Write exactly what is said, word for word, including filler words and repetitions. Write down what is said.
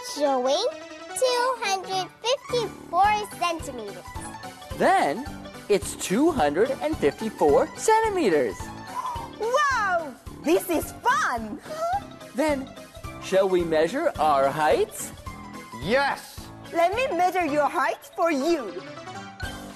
showing two hundred fifty-four centimeters. Then it's two hundred fifty-four centimeters. Wow! This is fun! Then, shall we measure our heights? Yes! Let me measure your height for you.